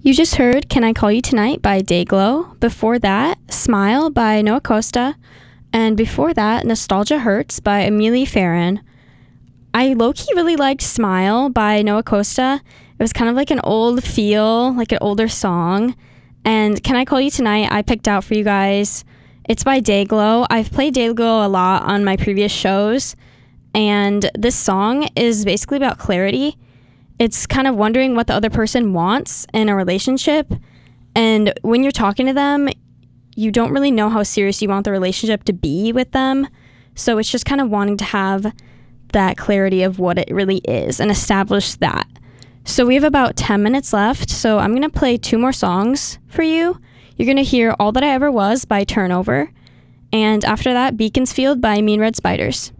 You just heard Can I Call You Tonight by Dayglow. Before that, Smile by Noah Costa. And before that, Nostalgia Hurts by Amelie Farron. I low-key really liked Smile by Noah Costa. It was kind of like an old feel, like an older song. And Can I Call You Tonight, I picked out for you guys. It's by Dayglow. I've played Dayglow a lot on my previous shows. And this song is basically about clarity. It's kind of wondering what the other person wants in a relationship. And when you're talking to them, you don't really know how serious you want the relationship to be with them. So it's just kind of wanting to have that clarity of what it really is and establish that. So we have about 10 minutes left. So I'm going to play 2 more songs for you. You're going to hear All That I Ever Was by Turnover. And after that, Beaconsfield by Mean Red Spiders.